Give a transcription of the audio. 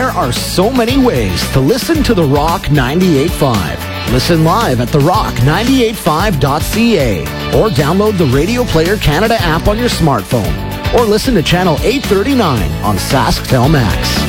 are so many ways to listen to The Rock 98.5. Listen live at therock985.ca or download the Radio Player Canada app on your smartphone or listen to Channel 839 on SaskTel Max.